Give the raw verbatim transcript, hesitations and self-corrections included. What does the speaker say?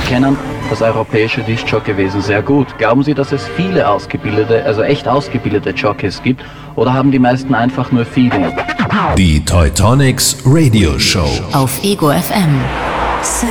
kennen das europäische Diskjockeywesen sehr gut. Glauben Sie, dass es viele ausgebildete, also echt ausgebildete Jockeys gibt, oder haben die meisten einfach nur Feeling? Die Teutonics Radio Show auf Ego F M.